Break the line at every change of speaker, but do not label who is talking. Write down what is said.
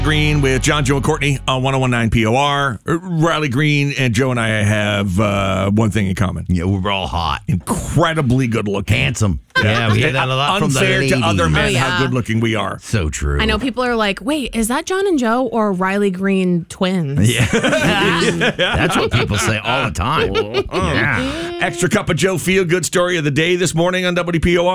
Green with John, Joe, and Courtney on 101.9 POR. Riley Green and Joe and I have one thing in common.
Yeah, we're all hot.
Incredibly good looking.
Handsome. Yeah, we hear that a lot from the
Unfair
ladies.
to other men how good looking we are.
So true.
I know people are like, wait, is that John and Joe or Riley Green twins?
Yeah. That's what people say all the time. Yeah.
Extra cup of Joe feel good story of the day this morning on WPOR.